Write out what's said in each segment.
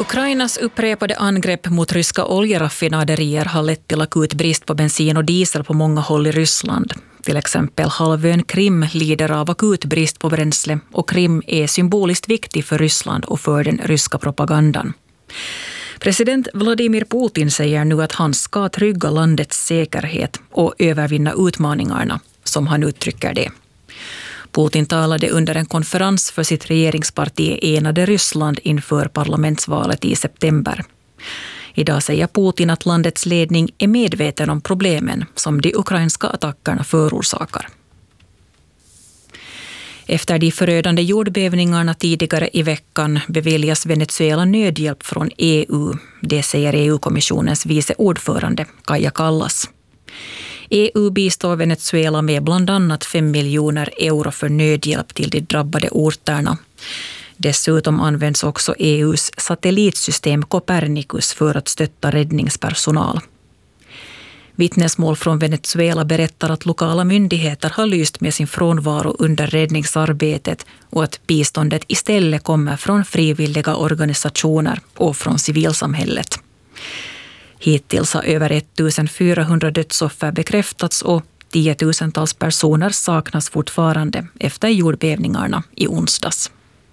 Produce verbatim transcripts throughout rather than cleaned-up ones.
Ukrainas upprepade angrepp mot ryska oljeraffinaderier har lett till akut brist på bensin och diesel på många håll i Ryssland. Till exempel halvön Krim lider av akut brist på bränsle och Krim är symboliskt viktig för Ryssland och för den ryska propagandan. President Vladimir Putin säger nu att han ska trygga landets säkerhet och övervinna utmaningarna, som han uttrycker det. Putin talade under en konferens för sitt regeringsparti Enade Ryssland inför parlamentsvalet i september. Idag säger Putin att landets ledning är medveten om problemen som de ukrainska attackerna förorsakar. Efter de förödande jordbävningarna tidigare i veckan beviljas Venezuela nödhjälp från E U. Det säger E U-kommissionens vice ordförande Kaja Kallas. E U bistår Venezuela med bland annat fem miljoner euro för nödhjälp till de drabbade orterna. Dessutom används också E U:s satellitsystem Copernicus för att stötta räddningspersonal. Vittnesmål från Venezuela berättar att lokala myndigheter har lyst med sin frånvaro under räddningsarbetet och att biståndet istället kommer från frivilliga organisationer och från civilsamhället. Hittills har över ettusendfyrahundra dödsoffer bekräftats och tiotusentals personer saknas fortfarande efter jordbävningarna i onsdags.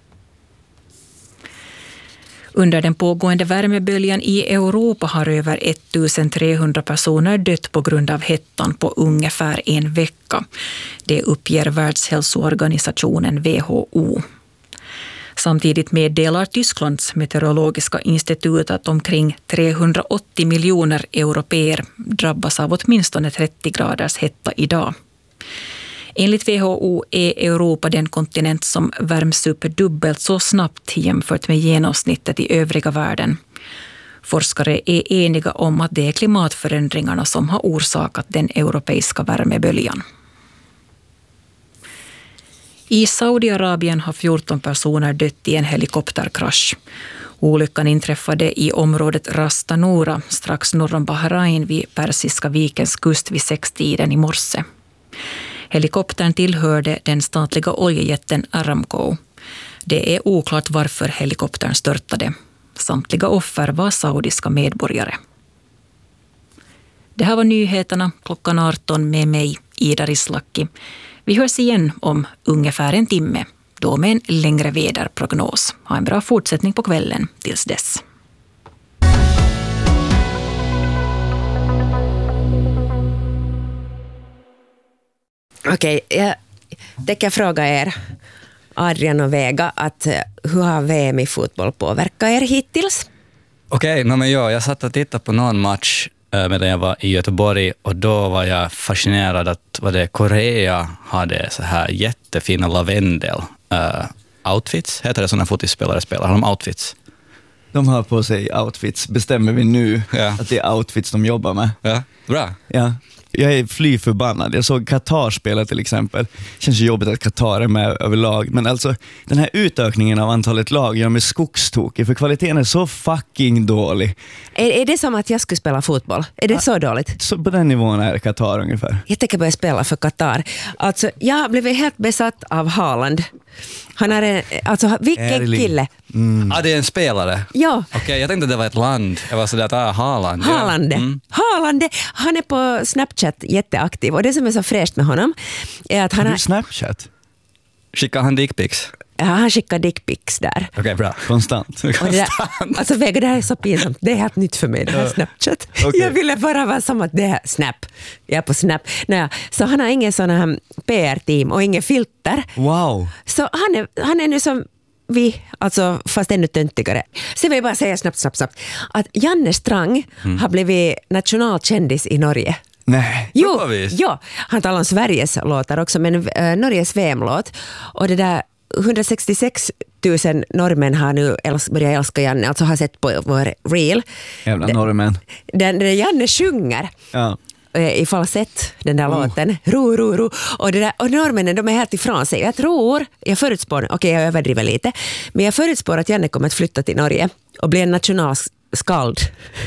Under den pågående värmeböljan i Europa har över ettusentrehundra personer dött på grund av hettan på ungefär en vecka. Det uppger Världshälsoorganisationen W H O. Samtidigt meddelar Tysklands meteorologiska institut att omkring trehundraåttio miljoner europeer drabbas av åtminstone trettio graders hetta idag. Enligt W H O är Europa den kontinent som värms upp dubbelt så snabbt jämfört med genomsnittet i övriga världen. Forskare är eniga om att det är klimatförändringarna som har orsakat den europeiska värmeböljan. I Saudiarabien har fjorton personer dött i en helikopterkrasch. Olyckan inträffade i området Ras Tanura strax norr om Bahrain vid Persiska vikens kust vid sextiden i morse. Helikoptern tillhörde den statliga oljejätten Aramco. Det är oklart varför helikoptern störtade. Samtliga offer var saudiska medborgare. Det här var nyheterna klockan arton med mig, Ida Rislaki. Vi hörs igen om ungefär en timme, då med en längre väderprognos. Ha en bra fortsättning på kvällen tills dess. Okej, jag tänker fråga er, Adrian och Vega, att hur har V M i fotboll påverkat er hittills? Okej, no, men jag, jag satt och tittade på någon match äh, medan jag var i Göteborg och då var jag fascinerad att vad det, Korea hade så här jättefina lavendel äh, outfits. Heter det sådana fotispelare spelar? Har de outfits? De har på sig outfits, bestämmer vi nu ja. att det är outfits de jobbar med. Ja, bra. Ja. Jag är fly förbannad. Jag såg Qatar spela till exempel. Känns ju jobbigt att Qatar är med överlag. Men alltså, den här utökningen av antalet lag gör mig skogstokig. För kvaliteten är så fucking dålig. Är, är det som att jag skulle spela fotboll? Är det ja, så dåligt? Så på den nivån är Qatar ungefär. Jag tänker börja spela för Qatar. Alltså, jag har blivit helt besatt av Haaland. Han är en, alltså vilken Ärlig. kille. Mm. Ah, det är en spelare? Ja. Okej, okay, jag tänkte det var ett land. Jag var sådär att ah, Haaland. Haaland. Ja. Mm. Haaland, han är på Snapchat jätteaktiv. Och det som är så fräscht med honom är att han har... har... Snapchat? Skickar han dickpics? Ja, han skickar dickpics där. Okej, okay, bra. Konstant. Och det där, alltså Vega, det här är så pinsamt. Det är helt nytt för mig, det här Snapchat. Okay. Jag ville bara vara som att det här Snap. Jag är på Snap. Naja, så han har ingen sån här P R-team och ingen filter. Wow. Så han är, han är nu som vi, alltså fast ännu töntigare. Så vill jag bara säga snabbt, snabbt, snabbt att Janne Strang mm. har blivit nationalkändis i Norge. Nej. Jo, ja, han talar om Sveriges låtar också, men uh, Norges V M-låt. Och det där hundrasextiosex tusen norrmän har nu äls- börjat älska Janne, alltså har sett på vår reel. Jävla norrmän. Den, den Janne sjunger. Ja. I falsett, den där oh. låten. Ro, ro, ro. Och, det där, och norrmännen, de är helt ifrån sig. Jag tror, jag förutspår, okej okay, jag överdriver lite, men jag förutspår att Janne kommer att flytta till Norge och bli en nationalskald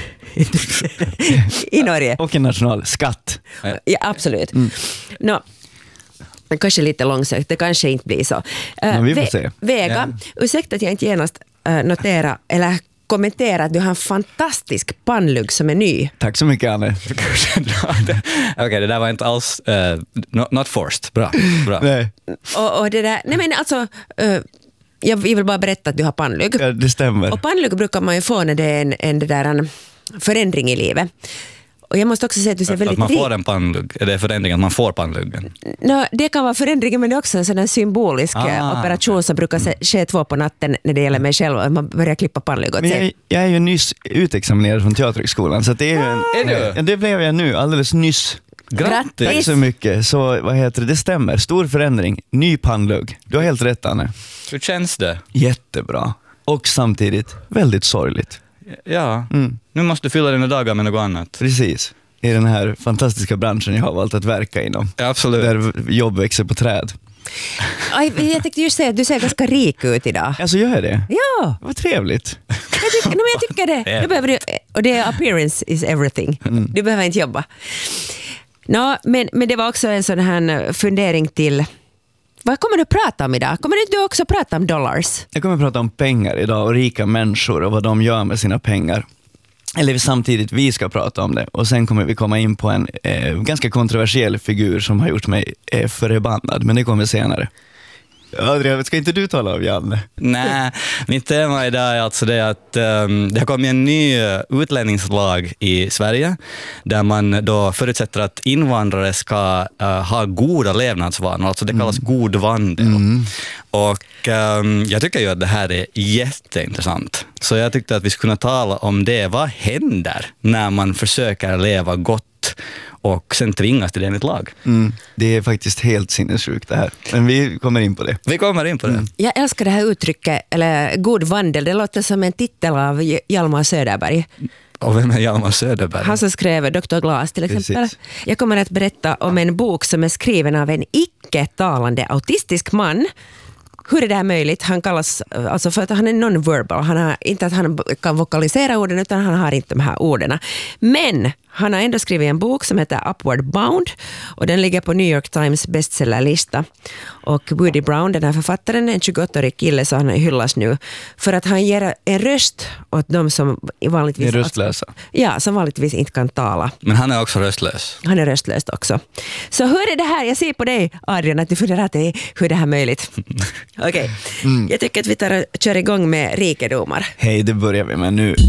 i Norge. Och en nationalskatt. Ja, absolut. Mm. No, kanske lite långsökt, det kanske inte blir så. Men vi får se. Vega, yeah. ursäkta att jag inte genast uh, notera, eller kommentera att du har en fantastisk pannlugg som är ny. Tack så mycket, Anne. Okej, okay, det där var inte alls... Uh, not, not forced. Bra. Bra. Nej. Och, och det där... Nej men alltså... Uh, jag vill bara berätta att du har pannlugg. Ja, det stämmer. Och pannlugg brukar man ju få när det är en, en, det där, en förändring i livet. Och jag måste också säga att du ser väldigt att man rik. får en pannlugg. Är det förändringen att man får pannluggen? No, det kan vara förändringen, men det är också en sån här symbolisk Ah, operation som brukar mm. ske två på natten när det gäller mig själv. Man börjar klippa pannlugg åt Men sig. jag, jag är ju nyss utexaminerad från Teaterhögskolan, så att det är ju en, Är du? ja, det blev jag nu alldeles nyss. Grattis! Tack så mycket. Så vad heter det? Det stämmer. Stor förändring. Ny pannlugg. Du har helt rätt, Anne. Hur känns det? Jättebra. Och samtidigt väldigt sorgligt. Ja, Mm. nu måste du fylla dina dagar med något annat. Precis. I den här fantastiska branschen jag har valt att verka inom. Ja, absolut. Där jobb växer på träd. Aj, jag tänkte just säga att du ser ganska rik ut idag. Alltså gör jag det? Ja, Vad trevligt. jag tycker, nej, men jag tycker det. Du behöver, och det är appearance is everything. Mm. Du behöver inte jobba. No, men, men det var också en sån här fundering till... Vad kommer du prata om idag? Kommer du också prata om dollars? Jag kommer att prata om pengar idag och rika människor och vad de gör med sina pengar. Eller samtidigt, vi ska prata om det. Och sen kommer vi komma in på en eh, ganska kontroversiell figur som har gjort mig eh, förbannad. Men det kommer senare. Adrian, ska inte du tala om Janne? Nej, mitt tema idag är alltså det att um, det har kommit en ny utlänningslag i Sverige där man då förutsätter att invandrare ska uh, ha goda levnadsvanor, alltså det kallas mm. god vandel. Mm. Och um, jag tycker ju att det här är jätteintressant. Så jag tyckte att vi skulle kunna tala om det. Vad händer när man försöker leva gott och sen tvingas till det enligt lag? Mm, det är faktiskt helt sinnessjukt det här. Men vi kommer in på det. Vi kommer in på det. Mm. Jag älskar det här uttrycket, eller god vandel. Det låter som en titel av Hjalmar Söderberg. Och vem är Hjalmar Söderberg? Han som skrev doktor Glas till exempel. Precis. Jag kommer att berätta om en bok som är skriven av en icke-talande autistisk man. Hur är det här möjligt? Han kallas, alltså för att han är non-verbal. Han har, inte att han kan vokalisera orden, utan han har inte de här orden. Men han har ändå skrivit en bok som heter Upward Bound, och den ligger på New York Times bestsellerlista. Och Woody Brown, den här författaren, en tjugoåttaårig kille, så han hyllas nu för att han ger en röst åt de som vanligtvis, är röstlösa. Ja, som vanligtvis inte kan tala. Men han är också röstlös. Han är röstlös också. Så hur är det här? Jag ser på dig, Adrian, att du funderar att det är, hur är det här möjligt? Okej, okay. mm. Jag tycker att vi tar och kör igång med rikedomar. Hej, det börjar vi med nu.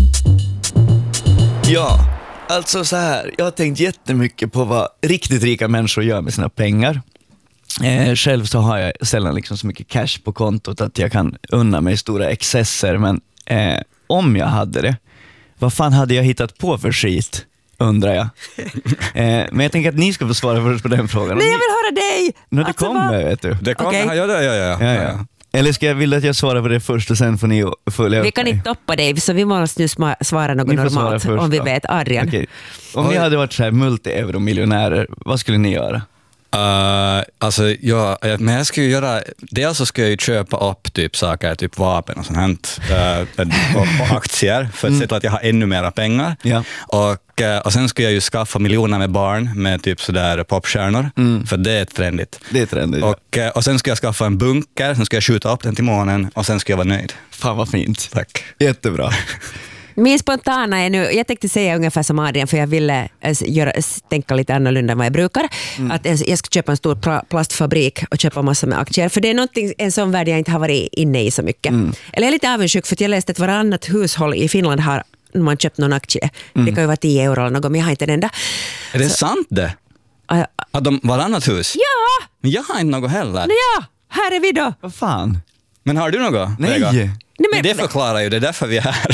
Ja, alltså så här. Jag har tänkt jättemycket på vad riktigt rika människor gör med sina pengar. Eh, själv så har jag sällan liksom så mycket cash på kontot att jag kan unna mig stora excesser. Men eh, om jag hade det, vad fan hade jag hittat på för skit? Undrar jag. Eh, men jag tänker att ni ska få svara först på den frågan. Nej, jag vill höra dig! När det alltså, kommer, vad... vet du. Det kommer, okay. ja, ja, ja, ja. ja, ja. Eller ska jag vilja att jag svarar på det först och sen får ni följa upp? Vi kan inte toppa dig, så vi måste nu svara något normalt svara först, om vi vet. Adrian. Okay. Om Oj. ni hade varit så här multi-euro-miljonärer, vad skulle ni göra? Uh, alltså, ja, men jag skulle göra, dels så ska jag ju köpa upp typ saker, typ vapen och sånt här, uh, och, och aktier för att mm. se till att jag har ännu mera pengar. Ja. Och, uh, och sen skulle jag ju skaffa miljoner med barn med typ sådär popstjärnor, mm. för det är trendigt. Det är trendigt, och, ja. uh, och sen ska jag skaffa en bunker, sen ska jag skjuta upp den till månen och sen ska jag vara nöjd. Fan vad fint. Tack. Jättebra. Min spontana är nu, jag tänkte säga ungefär som Adrian, för jag ville göra, tänka lite annorlunda än vad jag brukar. Mm. Att jag ska köpa en stor plastfabrik och köpa massor med aktier. För det är någonting, en sån värld jag inte har varit inne i så mycket. Mm. Eller jag är lite avundsjuk för att jag läste att varannat hushåll i Finland har, när man köpt någon aktie. Mm. Det kan ju vara tio euro eller något, men jag har inte den enda. Är det så, sant det? Uh, har de varannat hus? Ja! Men jag har inte något heller. Nej, ja, här är vi då. Vad fan? Men har du något? Nej. Vega? Nej, men, det förklarar ju, det är därför vi är här.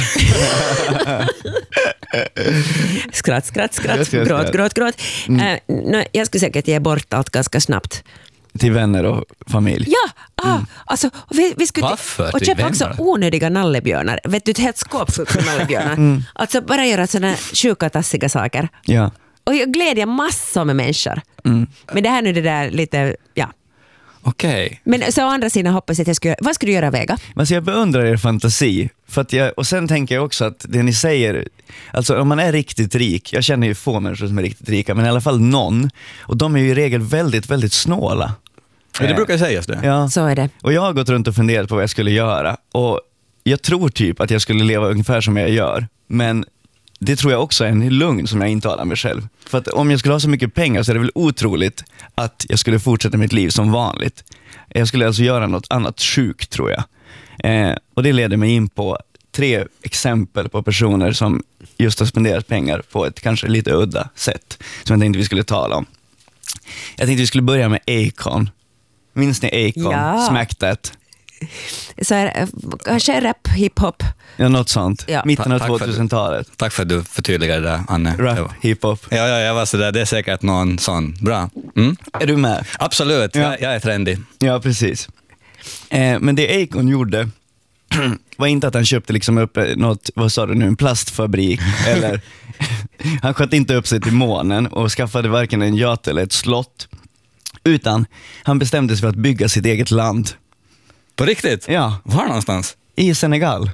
skratt, skratt, skratt, gråt, gråt, gråt. Mm. Uh, no, jag skulle säkert ge bort allt ganska snabbt. Till vänner och familj? Ja, ah, mm. alltså, vi, vi skulle Varför? Och köpa också onödiga nallebjörnar. Vet du, ett helt skåp för nallebjörnar. Mm. Alltså bara göra sådana sjuka tassiga saker. Ja. Och jag glädjer massor med människor. Mm. Men det här nu det där lite, ja. Okej. Okay. Men så å andra sidan hoppas jag att jag skulle, vad skulle du göra, Vega? Alltså jag beundrar er fantasi. För att jag, och sen tänker jag också att det ni säger, alltså om man är riktigt rik, jag känner ju få människor som är riktigt rika, men i alla fall någon, och de är ju i regel väldigt, väldigt snåla. Ja, det brukar sägas det. Ja. Så är det. Och jag har gått runt och funderat på vad jag skulle göra. Och jag tror typ att jag skulle leva ungefär som jag gör. Men det tror jag också är en lugn som jag intalar mig själv. För att om jag skulle ha så mycket pengar så är det väl otroligt att jag skulle fortsätta mitt liv som vanligt. Jag skulle alltså göra något annat sjukt, tror jag. Eh, och det leder mig in på tre exempel på personer som just har spenderat pengar på ett kanske lite udda sätt, som jag tänkte vi skulle tala om. Jag tänkte vi skulle börja med Akon. Minns ni Akon? Ja. Smack That. Så här, kanske rap, hiphop. Ja, något sånt. Ja. Mitten av Tack för tvåtusentalet. Tack för att du förtydligade det, Anne. Rap, hiphop. Ja, ja, jag var sådär, det är säkert någon sån. Bra. Mm? Är du med? Absolut, Ja. jag, jag är trendig. Ja, precis. Eh, men det Akon gjorde var inte att han köpte liksom upp något, vad sa du nu, en plastfabrik eller han sköt inte upp sig till månen och skaffade varken en yacht eller ett slott, utan han bestämde sig för att bygga sitt eget land. På riktigt? Ja, Var någonstans? i Senegal.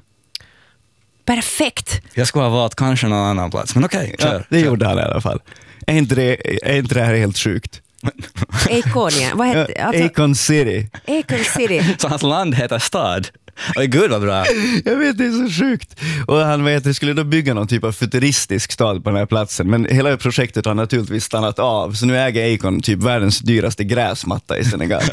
Perfekt. Jag skulle ha valt kanske någon annan plats, men okej, Ja, kör. det kör. gjorde han i alla fall. Är inte det, är inte det här helt sjukt? Akonia. Vad Ja, heter alltså, Akon City. Akon City. Så hans land heter stad. Oj, gud vad bra. Jag vet, det är så sjukt. Och han vet, det skulle då bygga någon typ av futuristisk stad på den här platsen. Men hela projektet har naturligtvis stannat av. Så nu äger Akon typ världens dyraste gräsmatta i Senegal.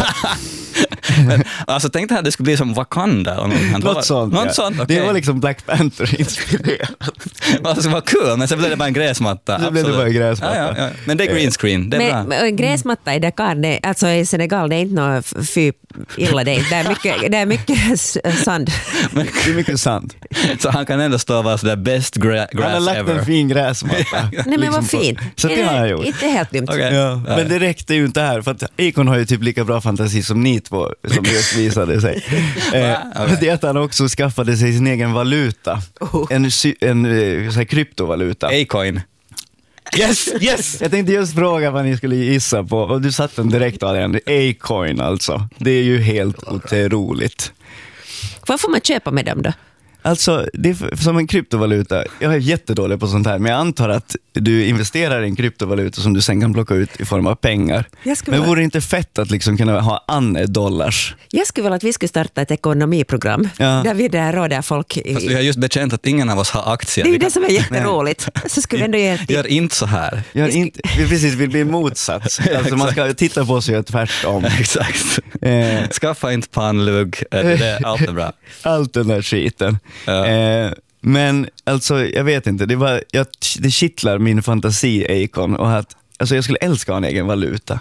Men, alltså tänkte att det skulle bli som Wakanda. Eller något Något sånt. Något Ja. sånt, okej. Det var liksom Black Panther-inspirerat. Alltså vad kul, men sen blev det bara en gräsmatta. Så blev det absolut. bara en gräsmatta. Ja, ja, ja. Men det är green screen, det är Men, bra. men gräsmatta i Dakar, det, alltså i Senegal, det är inte något fy illa. Det är, det är mycket, det är mycket s- sand. Men, Det är mycket sant. så han kan ändå stå och vara sådär best gra- Han har grass lagt ever. en fin gräsmatta. Nej men Liksom vad på- fint. Så det har jag gjort. Inte helt dumt. Okej. Ja, Ja. men det räckte ju inte här, för att Akon har ju typ lika bra fantasi som ni två, som just visade sig. Eh, okej. Det är att han också skaffade sig sin egen valuta. Oh. En, sy- en eh, så här kryptovaluta. A-coin. Yes, yes! Jag tänkte just fråga vad ni skulle gissa på, och du satt den direkt, Adrian. A-coin alltså. Det är ju helt otroligt. Vad får man köpa med dem då? Alltså, det är f- som en kryptovaluta. Jag är jättedålig på sånt här, men jag antar att du investerar i en kryptovaluta som du sen kan plocka ut i form av pengar. Jag skulle Men vara- vore det inte fett att liksom kunna ha Anne-dollars? Jag skulle vilja att vi skulle starta ett ekonomiprogram Ja. där vi där råder folk. I, Fast vi har just bekänt att ingen av oss har aktier. det är Vi ju det kan- som är jätteroligt. Så skulle vi ändå ge Gör inte så här. Jag inte, vi precis vill bli motsats. Alltså man ska titta på sig och göra tvärtom. Exakt. Eh, Skaffa inte pannlugg, eh, det är allt är bra. allt den där skiten. Ja. Eh, men alltså, jag vet inte. Det, var, jag, det kittlar min fantasi, Akon. Och att, alltså, jag skulle älska att ha en egen valuta.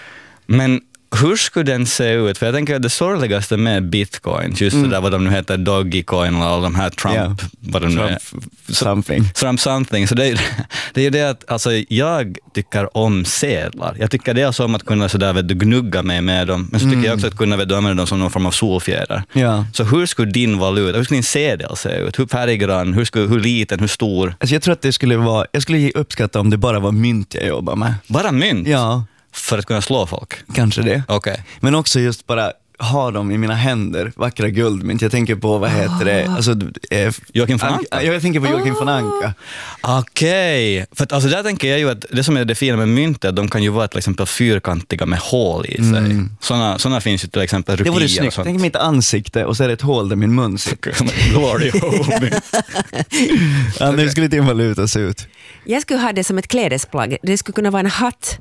Men hur skulle den se ut? För jag tänker att det sorgligaste med bitcoin, just Mm. det där vad de nu heter, Dogecoin och alla de här Trump, Ja. vad de nu är. Trump something. Trump something. Så det är, det är ju det att alltså, jag tycker om sedlar. Jag tycker det är som att kunna så där, vet du, gnugga mig med dem. Men så tycker Mm. jag också att kunna vet du, använda dem som någon form av solfjäder. Ja. Så hur skulle din valuta, hur skulle din sedel se ut? Hur färggrann, hur, skulle, hur liten, hur stor? Alltså, jag tror att det skulle vara, jag skulle uppskatta om det bara var mynt jag jobbar med. Bara mynt? Ja, För att kunna slå folk? kanske det. Okej. Men också just bara ha dem i mina händer, vackra guldmynt. Jag tänker på, vad heter det? Alltså, eh, Joakim von Anka- Anka? Jag tänker på Joakim von Anka. Okej, för att, alltså, där tänker jag ju att det som är det fina med mynt är att de kan ju vara till exempel fyrkantiga med hål i sig. Mm. Såna, såna finns ju till exempel Det vore rupier och snyggt. sånt. Tänk mitt ansikte och så är det ett hål där min mun sitter. Som ett glory hole-mynt. Ja, hur skulle din valuta se ut? Jag skulle ha det som ett klädesplagg. Det skulle kunna vara en hatt.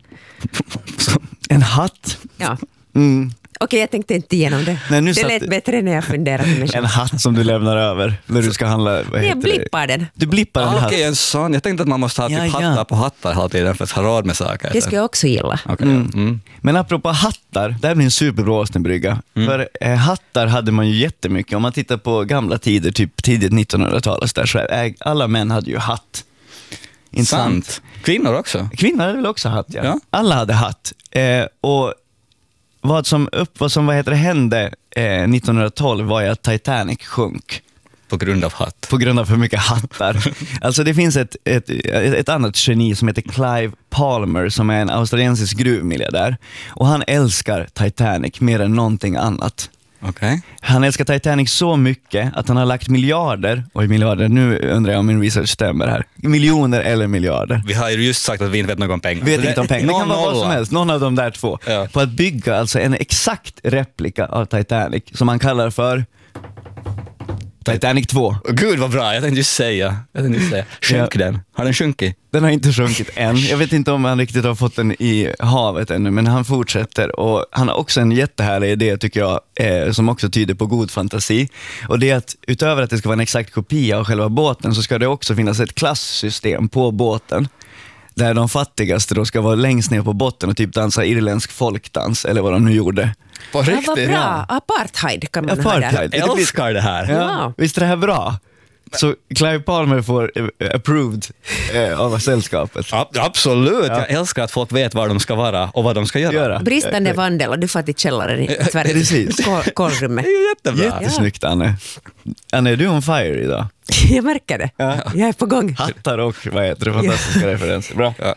En hatt? Ja. Mm. Okej, jag tänkte inte igenom det. Nej, nu det satt- lät bättre när jag funderade med mig En själv. hatt som du lämnar över när du ska handla. Vad Jag heter blippar det? den. Du blippar en Ah, hatt. Okej, en sån. Jag tänkte att man måste ha typ Ja, ja. hattar på hattar hela tiden för att ha råd med saker. Det skulle jag också gilla. Okej, Mm. mm. Men apropå hattar, det här blir en superbra Åstenbrygga. För eh, hattar hade man ju jättemycket. Om man tittar på gamla tider, typ tidigt nittonhundratal, så, där, så är, alla män hade ju hatt. Inte sant? Sant. Kvinnor också. Kvinnor hade väl också hatt, ja. Ja. Alla hade hatt. Eh, och vad som, upp, vad som vad heter det, hände eh, nittonhundratolv var ju att Titanic sjönk På grund av hatt. på grund av för mycket hattar. Alltså det finns ett, ett, ett annat geni som heter Clive Palmer, som är en australiensisk gruvmiljardär. Och han älskar Titanic mer än någonting annat. Okej. Han älskar Titanic så mycket att han har lagt miljarder, och miljarder, nu undrar jag om min research stämmer här, miljoner eller miljarder. Vi har ju just sagt att vi inte vet något om pengar. Vet Så inte om pengar. Det kan vara vad som helst, någon av de där två. Ja. På att bygga alltså en exakt replika av Titanic som man kallar för Titanic två. Gud vad bra, jag tänkte just säga. Jag tänkte just säga. Sjönk den? Har den sjunkit? Den har inte sjunkit än. Jag vet inte om han riktigt har fått den i havet ännu, men han fortsätter. Och han har också en jättehärlig idé tycker jag, eh, som också tyder på god fantasi. Och det är att utöver att det ska vara en exakt kopia av själva båten så ska det också finnas ett klassystem på båten. Där de fattigaste då ska vara längst ner på botten och typ dansa irländsk folkdans eller vad de nu gjorde. På Ja, riktigt? vad bra. Apartheid kan man ha där. Apartheid. Jag älskar det här. Ja. Ja. Visst är det här bra? Så Clive Palmer får eh, approved eh, av sällskapet. Ja, absolut, jag älskar att folk vet var de ska vara och vad de ska göra. Göra. Bristande vandel och du får till källaren i Precis. kolrummet. Det är ju jättebra. Jättesnyggt, Anne. Anne, är du on fire idag? Jag märker det. Jag är på gång. Hattar och vad heter det? Fantastiska referenser. Bra. Ja.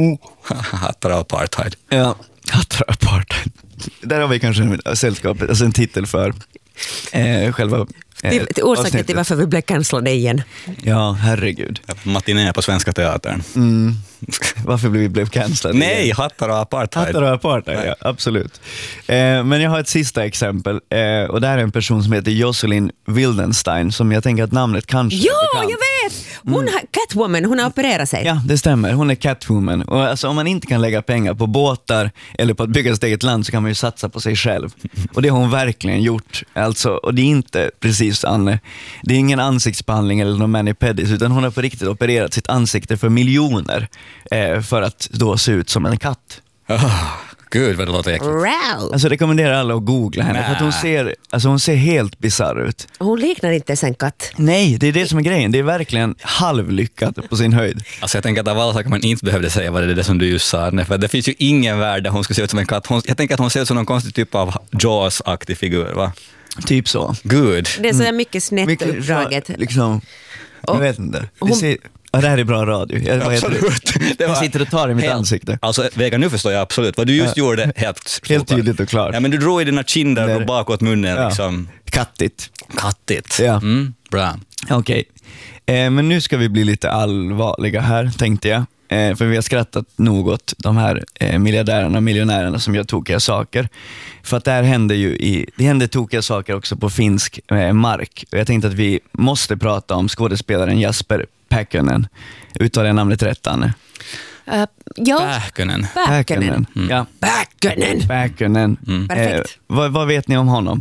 Hattar av apartheid. Ja, hattar och apartheid. Där har vi kanske en sällskapet, alltså en titel för eh, själva eh, Till, till orsaken avsnittet. till varför vi blev cancellade igen. Ja, herregud. Matiné på Svenska Teatern. Mm. Varför blev vi blev cancelled? Nej, hattar och apartheid. Hattar och apartheid, ja, absolut. Eh, men jag har ett sista exempel. Eh, och det här är en person som heter Jocelyn Wildenstein, som jag tänker att namnet kanske Ja, är bekant. jag vet! Hon har, Catwoman, hon har opererat sig. Ja, det stämmer. Hon är Catwoman. Och alltså, om man inte kan lägga pengar på båtar eller på att bygga sitt eget land så kan man ju satsa på sig själv. Och det har hon verkligen gjort. Alltså, och det är inte precis, Anne, det är ingen ansiktsbehandling eller någon mani-pedis, utan hon har på riktigt opererat sitt ansikte för miljoner eh, för att då se ut som en katt. Oh, gud vad det låter äckligt. Wow. Alltså det kommenderar alla att googla henne, för att hon ser, alltså hon ser helt bizarr ut. Hon liknar inte ens en katt. Nej, det är det som är grejen. Det är verkligen halvlyckat på sin höjd. Alltså jag tänker att av alla saker man inte behövde säga var det det som du just sa. Nej, för det finns ju ingen värld där hon skulle se ut som en katt. Hon, jag tänker att hon ser ut som någon konstig typ av Jaws-aktig figur, va? Typ så. Gud. Det är så mycket snett Mycket, uppdraget. liksom, jag Och- vet inte. Det, hon- ser, ja, det här är bra radio. Jag, vad heter det? Absolut. Det Jag sitter och tar i mitt helt- ansikte. Alltså Vega, nu förstår jag absolut. Vad du just Ja. gjorde, helt Helt tydligt och klart. Ja, men du drog i dina kinder Där. och bakåt munnen Ja. liksom. Kattigt. Kattigt. Ja. Mm, bra. Okej. Eh, men nu ska vi bli lite allvarliga här, tänkte jag. Eh, för vi har skrattat nog åt de här eh, miljardärerna och miljonärerna som gör tokiga saker. För att det här händer ju i, det händer tokiga saker också på finsk eh, mark. Och jag tänkte att vi måste prata om skådespelaren Jasper Pääkkönen. Uttalar jag namnet rätt, Anne? Uh, ja, Pääkkönen. Pääkkönen. Mm. Ja, Pääkkönen. Pääkkönen. Mm. Perfekt. Eh, vad, vad vet ni om honom?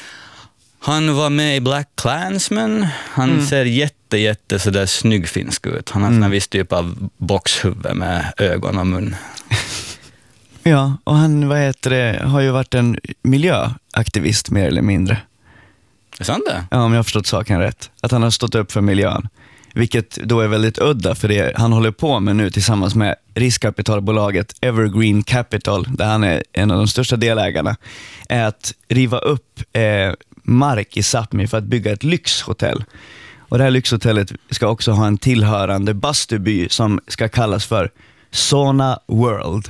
Han var med i Black Klansman. Han Mm. ser jätte, jätte sådär snygg finsk ut. Han har Mm. en viss typ av boxhuvud med ögon och mun. Ja, och han vad heter det, har ju varit en miljöaktivist mer eller mindre. Är det sant det? Ja, om jag har förstått saken rätt. Att han har stått upp för miljön. Vilket då är väldigt udda, för det han håller på med nu tillsammans med riskkapitalbolaget Evergreen Capital, där han är en av de största delägarna, är att riva upp eh, mark i Sápmi för att bygga ett lyxhotell. Och det här lyxhotellet ska också ha en tillhörande bastuby som ska kallas för Sauna World.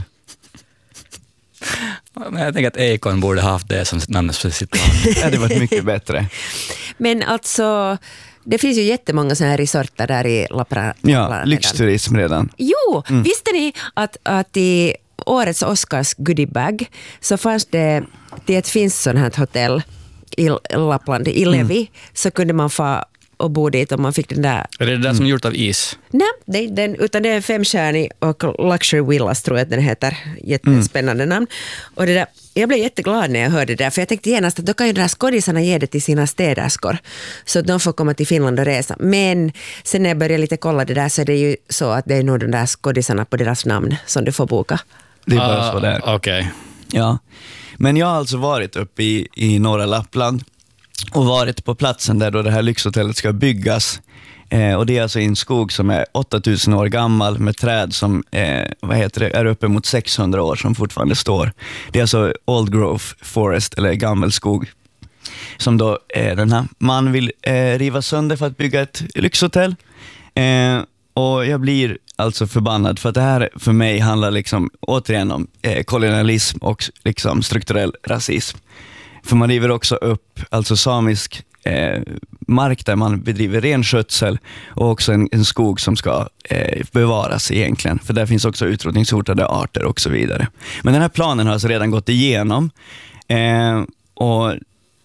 Men jag tänker att Akon borde ha haft det som namnet för sitt land. Det hade varit mycket bättre. Men alltså, det finns ju jättemånga sådana här resorter där i Lapra. Ja, Lapra- lyxturism redan. Jo, visste ni att, att i årets Oscars goodiebag så fanns det, det ett finns sådant här hotell i Lappland, i Levi, så kunde man få och bo dit om man fick den där. Är det det där som är gjort av is? Nej, det, den, utan det är femstjärnig och Luxury Villas tror jag att den heter. Jättespännande namn. Och det där, jag blev jätteglad när jag hörde det där, för jag tänkte genast att då kan ju de där skådisarna ge det till sina städerskor så att de får komma till Finland och resa. Men sen när jag började lite kolla det där så är det ju så att det är nog de där skådisarna på deras namn som du får boka. Det är bara så där. Ah, Okej. Ja, men jag har alltså varit uppe i, i norra Lappland och varit på platsen där då det här lyxhotellet ska byggas. Eh, och det är alltså i en skog som är åttatusen år gammal med träd som eh, vad heter det, är uppe mot sexhundra år som fortfarande står. Det är alltså Old Growth Forest, eller gammelskog, som då eh, den här man vill eh, riva sönder för att bygga ett lyxhotell. Eh, och jag blir alltså förbannad för att det här för mig handlar liksom återigen om eh, kolonialism och liksom strukturell rasism. För man river också upp alltså samisk eh, mark där man bedriver renskötsel och också en, en skog som ska eh, bevaras egentligen. För där finns också utrotningshotade arter och så vidare. Men den här planen har alltså redan gått igenom eh, och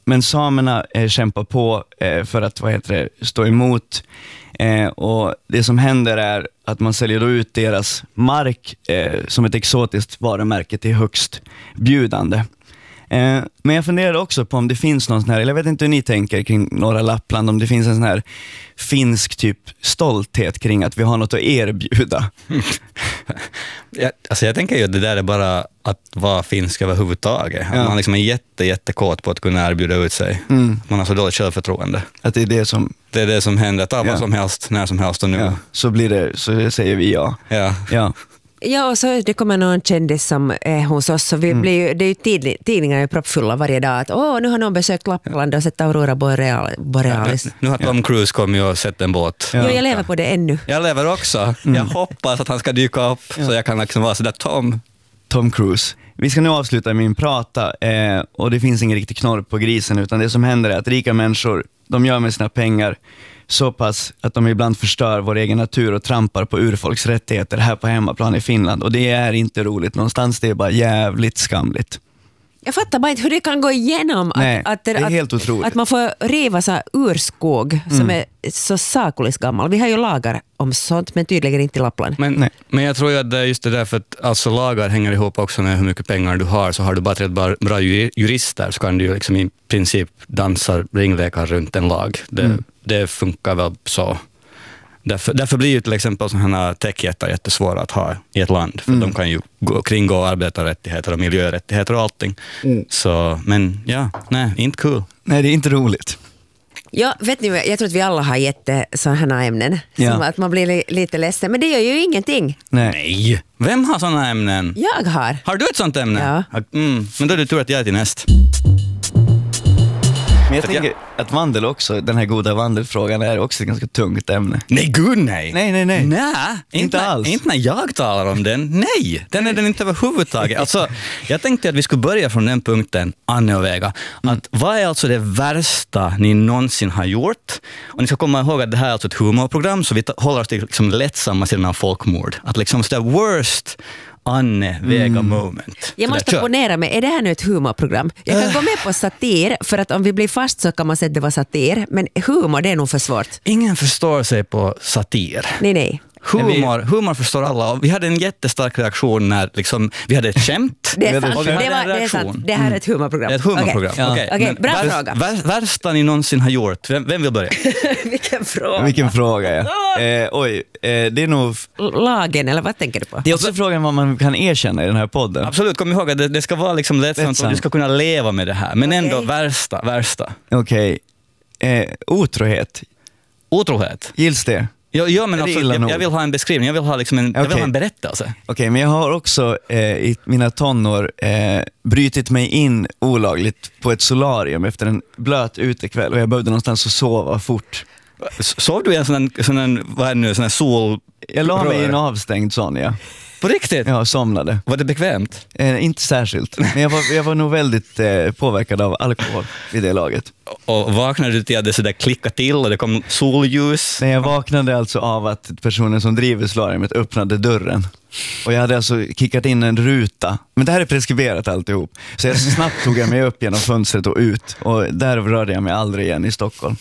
men samerna eh, kämpar på eh, för att vad heter det, stå emot. Eh, och det som händer är att man säljer då ut deras mark eh, som ett exotiskt varumärke till högst bjudande. Eh, men jag funderar också på om det finns någon sån här, eller jag vet inte hur ni tänker kring norra Lappland, om det finns en sån här finsk typ stolthet kring att vi har något att erbjuda. jag, alltså jag tänker ju att det där är bara att vara finsk överhuvudtaget. Ja. Att man liksom är jätte, jättekåt på att kunna erbjuda ut sig. Mm. Man har så dåligt självförtroende. Att det är det som... Det är det som händer, ta vad Ja. som helst, när som helst och nu. Ja, så blir det, så säger vi ja. Ja. Ja. Ja, och så det kommer någon kändis som är hos oss, så vi Mm. blir ju, det är ju tidning, tidningar är proppfulla varje dag att åh, nu har någon besökt Lappland och sett Aurora Boreal, Borealis. Nu har Tom Cruise kommit och sett en båt. Ja. Jo, jag lever på det ännu. Jag lever också. Jag hoppas att han ska dyka upp så jag kan liksom vara sådär Tom. Tom Cruise. Vi ska nu avsluta min prata eh, och det finns ingen riktig knorr på grisen, utan det som händer är att rika människor, de gör med sina pengar så pass att de ibland förstör vår egen natur och trampar på urfolks rättigheter här på hemmaplan i Finland, och det är inte roligt någonstans, det är bara jävligt skamligt. Jag fattar bara inte hur det kan gå igenom Nej, att, att, det är att, helt otroligt. att man får riva så här urskog som är så sakulis gammal. Vi har ju lagar om sånt, men tydligen inte i Lappland. Men, Nej. men jag tror ju att det är just det där, för att alltså lagar hänger ihop också med hur mycket pengar du har. Så har du bara ett bra, bra jurister så kan du ju liksom i princip dansa ringlekar runt en lag. Det, Mm. det funkar väl så. Därför, därför blir ju till exempel sådana techjättar jättesvåra att ha i ett land. För Mm. de kan ju gå, kringgå arbetarrättigheter och miljörättigheter och allting. Mm. Så, men ja, nej, inte kul. Nej, det är inte roligt. Ja, vet ni, jag tror att vi alla har jätte sådana här ämnen. Ja. Som att man blir li, lite ledsen, men det gör ju ingenting. Nej. Nej, vem har sådana ämnen? Jag har. Har du ett sånt ämne? Ja. Mm, men då är det tur att jag är till näst. Men jag För att tänker att vandel också, den här goda vandelfrågan är också ett ganska tungt ämne. Nej, gud nej. Nej, nej, nej. Nej, Inte inte alls. Inte när jag talar om den. Nej, den är den inte överhuvudtaget. Alltså, jag tänkte att vi skulle börja från den punkten, Anne och Vega. Att vad är alltså det värsta ni någonsin har gjort? Och ni ska komma ihåg att det här är alltså ett humorprogram, så vi ta- håller oss till liksom lättsamma sidan av folkmord. Att liksom sådär worst Anne Vega moment. Jag Så måste där, kör. ponera mig, är det här nu ett humorprogram? Jag kan gå med på satir, för att om vi blir fast så kan man säga att det var satir, men humor, det är nog för svårt. Ingen förstår sig på satir. Nej, nej. Humor, humor förstår alla. Och vi hade en jättestark reaktion när liksom, vi hade ett skämt. Det är Ja, det- sant. och vi Det, hade var, en det är reaktion. sant. Det här är ett humorprogram. Det är ett humorprogram. Okej. Okej, Okej, men bra vär- fråga. vär- värsta ni någonsin har gjort. Vem, vem vill börja? Vilken fråga. Vilken fråga, ja. Eh, oj, eh, det är nog... Lagen, eller vad tänker du på? Det är också frågan vad man kan erkänna i den här podden. Absolut, kom ihåg att det, det ska vara liksom lättsamt och Lättsamt. du ska kunna leva med det här. Men ändå Okej. värsta, värsta. Okej. Eh, otrohet, Otrohet. gills det? Ja, ja, men Är det absolut, illa jag, nog? jag vill ha en beskrivning, jag vill ha, liksom en, jag vill Okej. ha en berättelse. Okej, men jag har också eh, i mina tonår eh, brytit mig in olagligt på ett solarium efter en blöt utekväll och jag behövde någonstans att sova fort. S- Sov du i en sån här, sån här, vad är det nu, sån här sol... Jag la mig i en rör? avstängd sån, ja. På riktigt? Jag somnade. Var det bekvämt? Eh, inte särskilt, men jag var, jag var nog väldigt eh, påverkad av alkohol vid det laget. Och vaknade du till att det sådär klickade till och det kom solljus? Nej, jag vaknade alltså av att personen som driver solariumet öppnade dörren. Och jag hade alltså kickat in en ruta. Men det här är preskriberat alltihop. Så jag snabbt tog jag mig upp genom fönstret och ut. Och där rörde jag mig aldrig igen i Stockholm.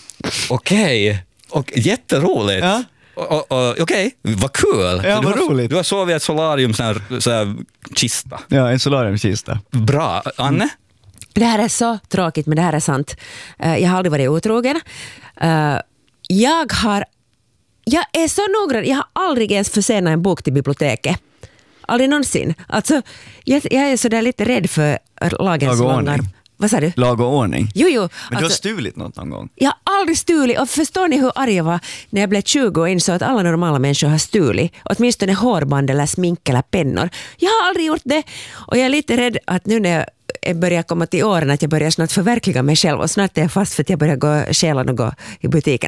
Okej, och jätteroligt. Ja. Och, och, och, Okej, vad kul. Ja, du vad har, roligt. Du har sovit i ett solarium, sån här, sån här kista. Ja, en solariumkista. Bra. Anne? Det här är så tråkigt, men det här är sant. Eh, Jag har aldrig varit otrogen. Eh, Jag har... Jag är så noggrann. Jag har aldrig ens försenat en bok till biblioteket. Aldrig någonsin. Alltså, jag, jag är så där lite rädd för lagens Lag och långa... ordning. Vad sa du? Lag och ordning. Jo, jo. Men du har alltså- stulit något någon gång? Jag har aldrig stulit, och förstår ni hur arg jag var när jag blev tjugo och insåg att alla normala människor har stulit, åtminstone hårband eller smink eller pennor. Jag har aldrig gjort det, och jag är lite rädd att nu när jag börjar komma till åren att jag börjar snart förverkliga mig själv, och snart är jag fast för att jag börjar gå stjäla något i butiken.